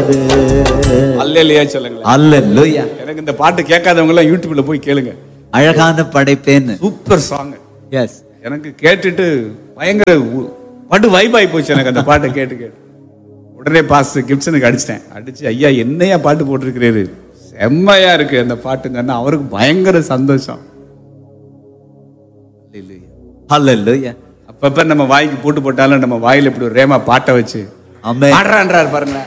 வந்தது. அல்லேலூயா சொல்லுங்களேன். அல்லேலூயா. எனக்கு இந்த பாட்டு கேட்காதவங்க எல்லாம் யூடியூப்ல போய் கேளுங்க. அழகான படைப்பேன்னு சூப்பர் சாங். எஸ். எனக்கு கேட்டுட்டு பயங்கர படு வைப் ஆகி போச்சு எனக்கு அந்த பாட்டை கேட்டு கேட்டு. உடனே பாஸ் கிப்சனுக்கு அடிச்சு ஐயா என்னையா பாட்டு போட்டிருக்கிறீரு, செம்மையா இருக்கு அந்த பாட்டுங்கன்னா அவருக்கு பயங்கர சந்தோஷம். அல்லேலூயா. அப்பப்ப நம்ம வாய்க்கு போட்டு போட்டாலும் நம்ம வாயில இப்படி ஒரு ரேமா பாட்டை வச்சு ஆமென் பாடுறான்றாரு பாருங்க.